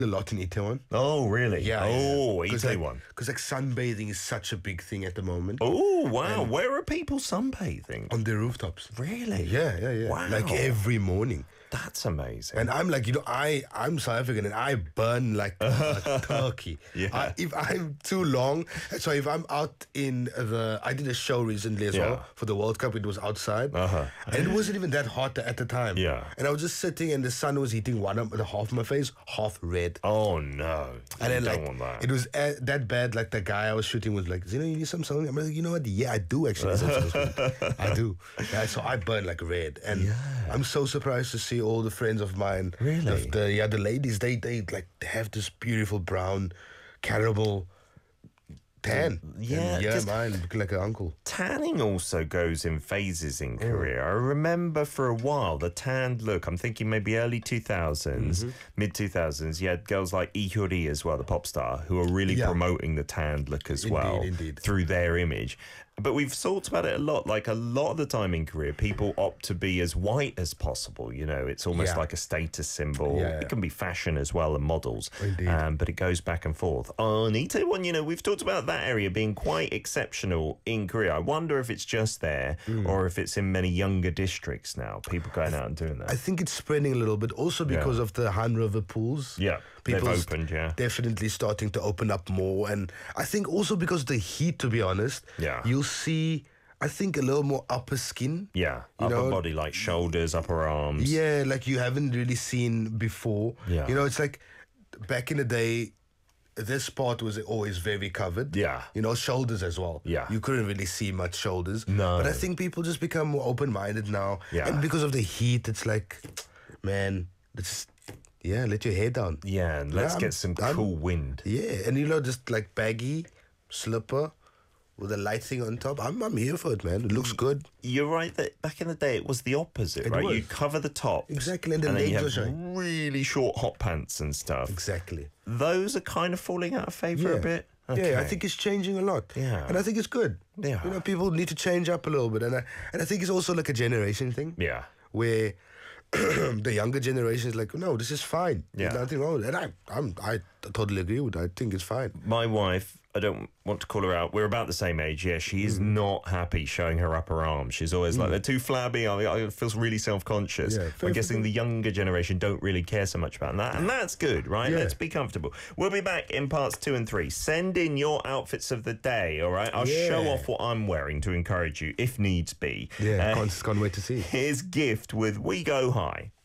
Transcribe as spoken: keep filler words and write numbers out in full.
a lot in Itaewon. Oh, really? Yeah. Oh, Because Itaewon. like, 'cause, like sunbathing is such a big thing at the moment. Oh, wow. Where are people sunbathing? On the rooftops. Really? Yeah, yeah, yeah. Wow. Like every morning. That's amazing. And I'm like, you know, I, I'm South African and I burn like a turkey. Yeah. I, if I'm too long, so if I'm out in the, I did a show recently as Yeah. well for the World Cup. It was outside. Uh-huh. And it wasn't even that hot at the time. Yeah. And I was just sitting and the sun was hitting one of the half of my face, half red. Oh, no. And then, you don't like, want that. it was uh, that bad. Like, the guy I was shooting was like, Zeno, you need some sun? I'm like, you know what? Yeah, I do actually need some sunscreen. I do. Yeah, so I burn like red. And I'm so surprised to see all the friends of mine. Really? The, the, yeah, the ladies, they, they, like, they have this beautiful brown, caramel tan. Yeah, And, yeah, 'cause- mine, looking like an uncle. Tanning also goes in phases in Korea. I remember for a while the tanned look. I'm thinking maybe early two thousands, mid two thousands. You had girls like Lee Hyori as well, the pop star, who are really Yeah. promoting the tanned look as Indeed, well indeed. through their image. But we've talked about it a lot. Like a lot of the time in Korea, people opt to be as white as possible. You know, it's almost Yeah. like a status symbol. Yeah, yeah. It can be fashion as well and models. Indeed. Um, but it goes back and forth. On Itaewon, you know, we've talked about that area being quite exceptional in Korea. I wonder if it's just there Hmm. or if it's in many younger districts now. People going out and doing that. I think it's spreading a little bit also because Yeah. of the Han River pools. Yeah, they've People's opened, yeah. Definitely starting to open up more. And I think also because of the heat, to be honest, Yeah. you'll see, I think, a little more upper skin. Yeah, You upper know- body, like shoulders, upper arms. Yeah, like you haven't really seen before. Yeah. You know, it's like back in the day, this part was always very covered. Yeah. You know, shoulders as well. Yeah. You couldn't really see much shoulders. No. But I think people just become more open-minded now. Yeah. And because of the heat, it's like, man, let's just, yeah, let your hair down. Yeah, and let's Yeah, get I'm- some I'm- cool wind. Yeah, and you know, just like baggy, slipper, with a light thing on top. I'm, I'm here for it, man. It looks good. You're right that back in the day it was the opposite, It right? was. You cover the top. Exactly, and the then you legs have are showing. really short hot pants and stuff. Exactly. Those are kind of falling out of favour Yeah. a bit. Yeah, I Okay. think it's changing a lot. Yeah. And I think it's good. Yeah. You know, people need to change up a little bit. And I, and I think it's also like a generation thing. Yeah. Where the younger generation is like, no, this is fine. Yeah. There's nothing wrong with it. And I, I'm, I totally agree with it. I think it's fine. My wife, I don't want to call her out. We're about the same age. Yeah, she is Mm. not happy showing her upper arms. She's always like, they're too flabby. I, I feel really self-conscious. Yeah, fair I'm guessing for the younger generation don't really care so much about that. And that's good, right? Yeah. Let's be comfortable. We'll be back in parts two and three. Send in your outfits of the day, all right? I'll Yeah. show off what I'm wearing to encourage you, if needs be. Yeah, Uh, can't, can't wait to see. Here's Gift with We Go High.